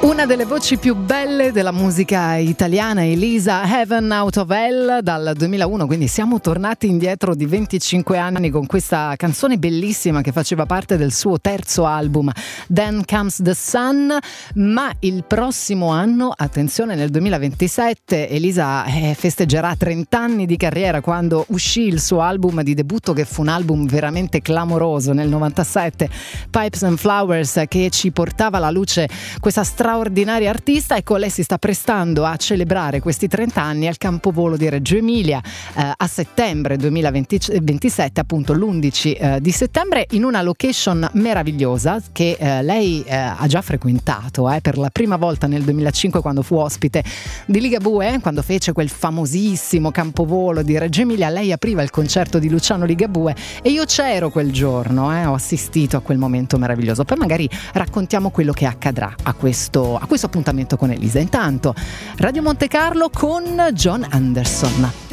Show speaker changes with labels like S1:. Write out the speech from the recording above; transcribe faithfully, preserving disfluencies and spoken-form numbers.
S1: Una delle voci più belle della musica italiana, Elisa, Heaven Out of Hell, dal duemilauno, quindi siamo tornati indietro di venticinque anni con questa canzone bellissima che faceva parte del suo terzo album, Then Comes the Sun. Ma il prossimo anno, attenzione, nel duemilaventisette, Elisa eh, festeggerà trenta anni di carriera, quando uscì il suo album di debutto, che fu un album veramente clamoroso nel novantasette, Pipes and Flowers, che ci portava alla luce questa straordinaria artista. Ecco, lei si sta prestando a celebrare questi trenta anni al Campovolo di Reggio Emilia eh, a settembre duemilaventisette, appunto l'undici eh, di settembre, in una location meravigliosa che eh, lei eh, ha già frequentato eh, per la prima volta nel duemilacinque, quando fu ospite di Ligabue, quando fece quel famosissimo Campovolo di Reggio Emilia. Lei apriva il concerto di Luciano Ligabue e io c'ero quel giorno, eh, ho assistito a quel momento meraviglioso. Poi magari raccontiamo quello che accadrà a questo a questo appuntamento con Elisa. Intanto Radio Monte Carlo con John Anderson.